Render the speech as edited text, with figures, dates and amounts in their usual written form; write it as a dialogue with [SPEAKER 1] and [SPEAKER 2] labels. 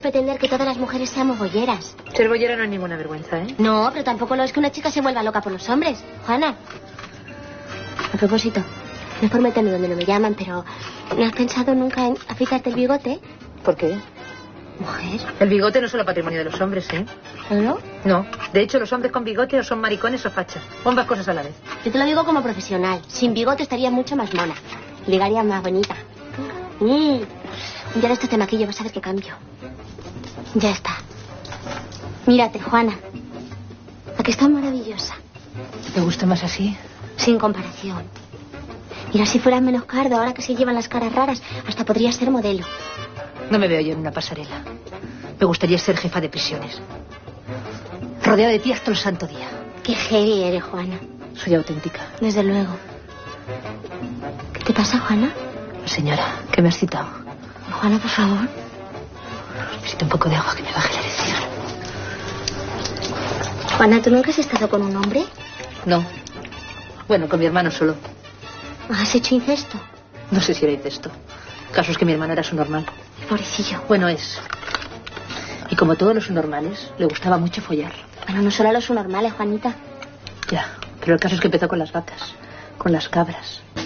[SPEAKER 1] pretender que todas las mujeres seamos bolleras.
[SPEAKER 2] Ser bollera no es ninguna vergüenza, ¿eh?
[SPEAKER 1] No, pero tampoco lo es que una chica se vuelva loca por los hombres. Juana. A propósito, no es por meterme donde no me llaman, pero ¿no has pensado nunca en afeitarte el bigote?
[SPEAKER 2] ¿Por qué?
[SPEAKER 1] Mujer.
[SPEAKER 2] El bigote no es solo patrimonio de los hombres, ¿eh?
[SPEAKER 1] ¿No?
[SPEAKER 2] No. De hecho, los hombres con bigote o son maricones o fachas. O ambas cosas a la vez.
[SPEAKER 1] Yo te lo digo como profesional. Sin bigote estaría mucho más mona. Ligaría más bonita. Ya de esto te maquillo, vas a ver qué cambio. Ya está. Mírate, Juana. Aquí está maravillosa.
[SPEAKER 2] ¿Te gusta más así?
[SPEAKER 1] Sin comparación. Mira, si fueras menos cardo, ahora que se llevan las caras raras, hasta podría ser modelo.
[SPEAKER 2] No me veo yo en una pasarela. Me gustaría ser jefa de prisiones. Rodeada de ti hasta el santo día.
[SPEAKER 1] Qué heavy eres, Juana.
[SPEAKER 2] Soy auténtica.
[SPEAKER 1] Desde luego. ¿Qué te pasa, Juana?
[SPEAKER 2] Señora, ¿qué me has citado?
[SPEAKER 1] Juana, por favor.
[SPEAKER 2] Necesito un poco de agua que me baje la erección.
[SPEAKER 1] Juana, ¿tú nunca has estado con un hombre?
[SPEAKER 2] No. Bueno, con mi hermano solo.
[SPEAKER 1] ¿Has hecho incesto?
[SPEAKER 2] No sé si era incesto. El caso es que mi hermano era su normal.
[SPEAKER 1] Pobrecillo.
[SPEAKER 2] Bueno, es. Y como todos los normales, le gustaba mucho follar.
[SPEAKER 1] Bueno, no solo a los normales, Juanita.
[SPEAKER 2] Ya, pero el caso es que empezó con las vacas, con las cabras.